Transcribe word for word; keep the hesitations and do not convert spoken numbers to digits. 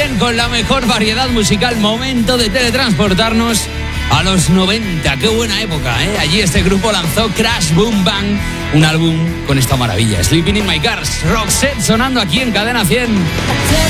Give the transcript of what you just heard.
cien con la mejor variedad musical. Momento de teletransportarnos a los noventa. Qué buena época, ¿eh? Allí este grupo lanzó Crash Boom Bang, un álbum con esta maravilla. Sleeping in My Cars, Roxette sonando aquí en Cadena cien.